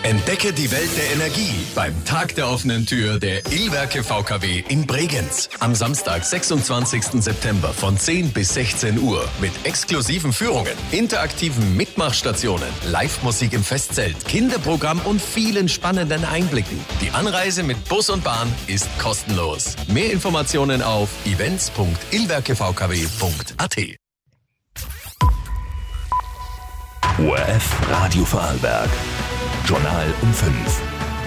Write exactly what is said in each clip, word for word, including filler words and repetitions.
Entdecke die Welt der Energie beim Tag der offenen Tür der E-Werke V K W in Bregenz. Am Samstag, sechsundzwanzigsten September von zehn bis sechzehn Uhr mit exklusiven Führungen, interaktiven Mitmachstationen, Live-Musik im Festzelt, Kinderprogramm und vielen spannenden Einblicken. Die Anreise mit Bus und Bahn ist kostenlos. Mehr Informationen auf events punkt ilwerkevkw punkt a t. O R F Radio Vorarlberg. Journal um fünf.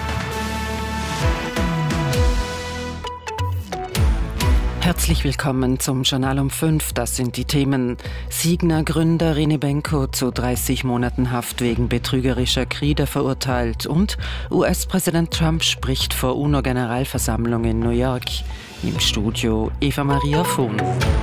Herzlich willkommen zum Journal um fünf. Das sind die Themen. Signa-Gründer René Benko zu dreißig Monaten Haft wegen betrügerischer Kredite verurteilt und U S-Präsident Trump spricht vor UNO-Generalversammlung in New York. Im Studio Eva Maria Vohn.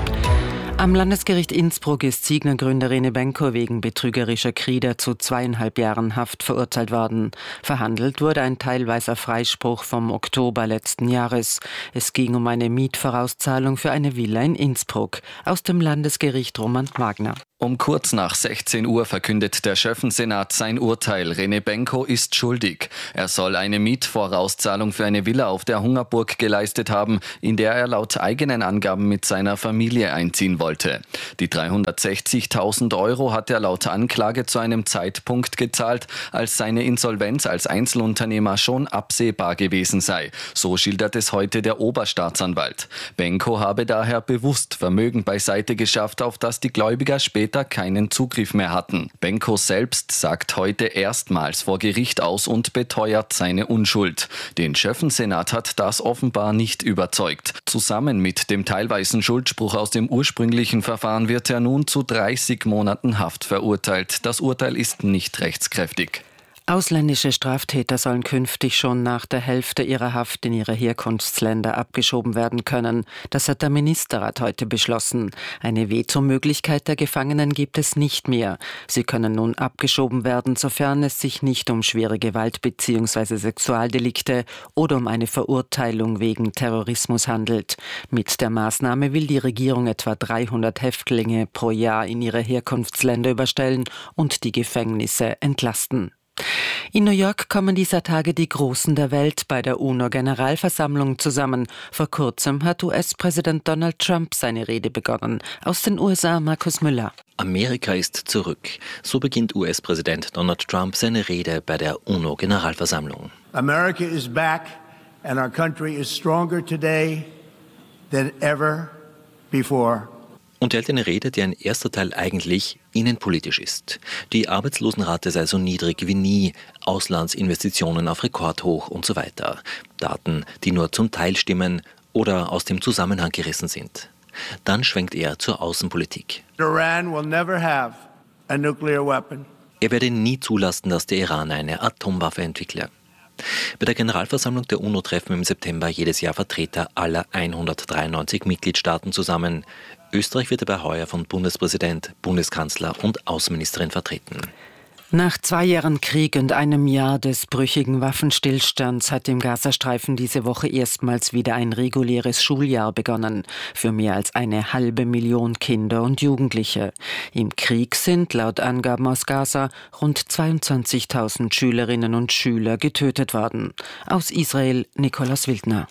Am Landesgericht Innsbruck ist Signa-Gründer René Benko wegen betrügerischer Kredite zu zweieinhalb Jahren Haft verurteilt worden. Verhandelt wurde ein teilweiser Freispruch vom Oktober letzten Jahres. Es ging um eine Mietvorauszahlung für eine Villa in Innsbruck. Aus dem Landesgericht Roman Wagner. Um kurz nach sechzehn Uhr verkündet der Schöffensenat sein Urteil. René Benko ist schuldig. Er soll eine Mietvorauszahlung für eine Villa auf der Hungerburg geleistet haben, in der er laut eigenen Angaben mit seiner Familie einziehen wollte. Die dreihundertsechzigtausend Euro hat er laut Anklage zu einem Zeitpunkt gezahlt, als seine Insolvenz als Einzelunternehmer schon absehbar gewesen sei. So schildert es heute der Oberstaatsanwalt. Benko habe daher bewusst Vermögen beiseite geschafft, auf das die Gläubiger später keinen Zugriff mehr hatten. Benko selbst sagt heute erstmals vor Gericht aus und beteuert seine Unschuld. Den Schöffensenat hat das offenbar nicht überzeugt. Zusammen mit dem teilweisen Schuldspruch aus dem ursprünglichen Verfahren wird er nun zu dreißig Monaten Haft verurteilt. Das Urteil ist nicht rechtskräftig. Ausländische Straftäter sollen künftig schon nach der Hälfte ihrer Haft in ihre Herkunftsländer abgeschoben werden können. Das hat der Ministerrat heute beschlossen. Eine Vetomöglichkeit der Gefangenen gibt es nicht mehr. Sie können nun abgeschoben werden, sofern es sich nicht um schwere Gewalt bzw. Sexualdelikte oder um eine Verurteilung wegen Terrorismus handelt. Mit der Maßnahme will die Regierung etwa dreihundert Häftlinge pro Jahr in ihre Herkunftsländer überstellen und die Gefängnisse entlasten. In New York kommen dieser Tage die Großen der Welt bei der UNO-Generalversammlung zusammen. Vor kurzem hat U S-Präsident Donald Trump seine Rede begonnen. Aus den U S A Markus Müller. Amerika ist zurück. So beginnt U S-Präsident Donald Trump seine Rede bei der UNO-Generalversammlung. America is back and our country is stronger today than ever before. Und er hält eine Rede, deren erster Teil eigentlich innenpolitisch ist. Die Arbeitslosenrate sei so niedrig wie nie, Auslandsinvestitionen auf Rekordhoch und so weiter. Daten, die nur zum Teil stimmen oder aus dem Zusammenhang gerissen sind. Dann schwenkt er zur Außenpolitik. Iran will never have a nuclear weapon. Er werde nie zulassen, dass der Iran eine Atomwaffe entwickle. Bei der Generalversammlung der UNO treffen im September jedes Jahr Vertreter aller hundertdreiundneunzig Mitgliedstaaten zusammen. Österreich wird dabei heuer von Bundespräsident, Bundeskanzler und Außenministerin vertreten. Nach zwei Jahren Krieg und einem Jahr des brüchigen Waffenstillstands hat im Gazastreifen diese Woche erstmals wieder ein reguläres Schuljahr begonnen. Für mehr als eine halbe Million Kinder und Jugendliche. Im Krieg sind laut Angaben aus Gaza rund zweiundzwanzigtausend Schülerinnen und Schüler getötet worden. Aus Israel Nikolaus Wildner.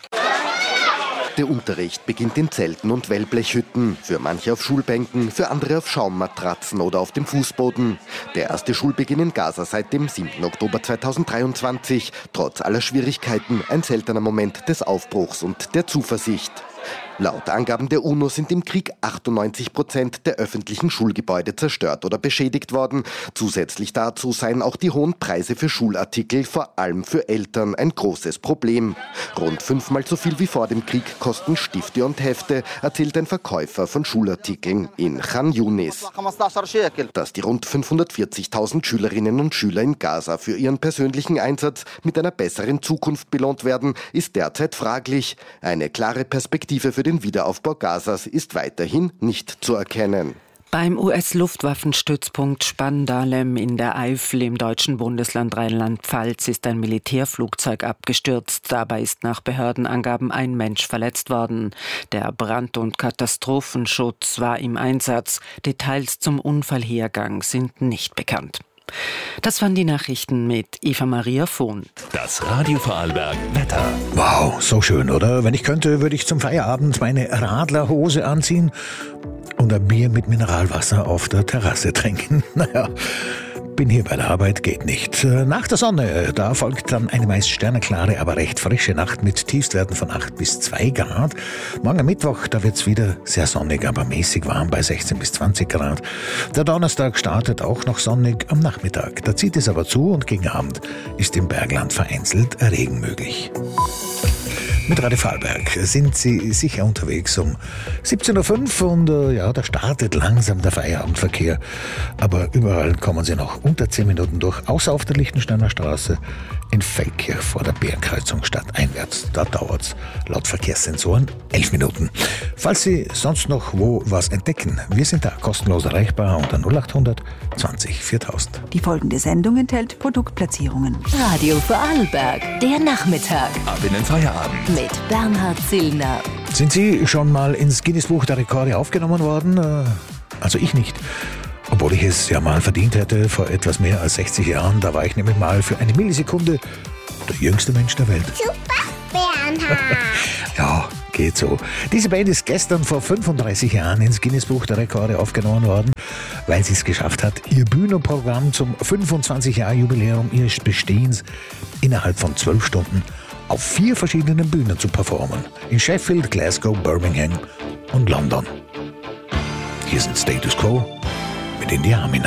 Der Unterricht beginnt in Zelten und Wellblechhütten. Für manche auf Schulbänken, für andere auf Schaummatratzen oder auf dem Fußboden. Der erste Schulbeginn in Gaza seit dem siebten Oktober zweitausenddreiundzwanzig. Trotz aller Schwierigkeiten ein seltener Moment des Aufbruchs und der Zuversicht. Laut Angaben der UNO sind im Krieg achtundneunzig Prozent der öffentlichen Schulgebäude zerstört oder beschädigt worden. Zusätzlich dazu seien auch die hohen Preise für Schulartikel, vor allem für Eltern, ein großes Problem. Rund fünfmal so viel wie vor dem Krieg kosten Stifte und Hefte, erzählt ein Verkäufer von Schulartikeln in Khan Yunis. Dass die rund fünfhundertvierzigtausend Schülerinnen und Schüler in Gaza für ihren persönlichen Einsatz mit einer besseren Zukunft belohnt werden, ist derzeit fraglich. Eine klare Perspektive für den Wiederaufbau Gazas ist weiterhin nicht zu erkennen. Beim U S-Luftwaffenstützpunkt Spandalem in der Eifel im deutschen Bundesland Rheinland-Pfalz ist ein Militärflugzeug abgestürzt. Dabei ist nach Behördenangaben ein Mensch verletzt worden. Der Brand- und Katastrophenschutz war im Einsatz. Details zum Unfallhergang sind nicht bekannt. Das waren die Nachrichten mit Eva-Maria Vohn. Das Radio Vorarlberg Wetter. Wow, so schön, oder? Wenn ich könnte, würde ich zum Feierabend meine Radlerhose anziehen und ein Bier mit Mineralwasser auf der Terrasse trinken. Naja, bin hier bei der Arbeit, geht nicht. Nach der Sonne, da folgt dann eine meist sterneklare, aber recht frische Nacht mit Tiefstwerten von acht bis zwei Grad. Morgen am Mittwoch, da wird's wieder sehr sonnig, aber mäßig warm bei sechzehn bis zwanzig Grad. Der Donnerstag startet auch noch sonnig am Nachmittag. Da zieht es aber zu und gegen Abend ist im Bergland vereinzelt Regen möglich. Mit Radio Vorarlberg sind Sie sicher unterwegs um siebzehn Uhr fünf und äh, ja, da startet langsam der Feierabendverkehr. Aber überall kommen Sie noch unter zehn Minuten durch, außer auf der Lichtensteiner Straße in Feldkirch vor der Bärenkreuzung stadteinwärts. Da dauert es laut Verkehrssensoren elf Minuten. Falls Sie sonst noch wo was entdecken, wir sind da kostenlos erreichbar unter null acht hundert zwanzig viertausend. Die folgende Sendung enthält Produktplatzierungen. Radio Vorarlberg, der Nachmittag. Ab in den Feierabend. Mit Bernhard Zillner. Sind Sie schon mal ins Guinness-Buch der Rekorde aufgenommen worden? Also ich nicht. Obwohl ich es ja mal verdient hätte, vor etwas mehr als sechzig Jahren. Da war ich nämlich mal für eine Millisekunde der jüngste Mensch der Welt. Super, Bernhard! Ja, geht so. Diese Band ist gestern vor fünfunddreißig Jahren ins Guinness-Buch der Rekorde aufgenommen worden, weil sie es geschafft hat, ihr Bühnenprogramm zum fünfundzwanzig-Jahr-Jubiläum ihres Bestehens innerhalb von zwölf Stunden auf vier verschiedenen Bühnen zu performen. In Sheffield, Glasgow, Birmingham und London. Hier sind Status Quo mit In die Army.